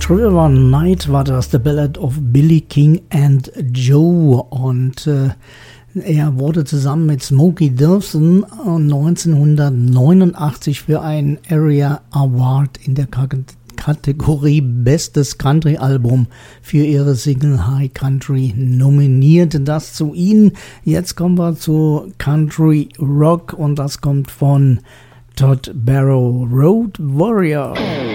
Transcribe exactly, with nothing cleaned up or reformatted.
River Night war das, The Ballad of Billy King and Joe. Und äh, er wurde zusammen mit Smokey Dilson neunzehnhundertneunundachtzig für einen Area Award in der K- Kategorie Bestes Country-Album für ihre Single High Country nominiert. Das zu ihnen. Jetzt kommen wir zu Country Rock und das kommt von Todd Barrow, Road Warrior.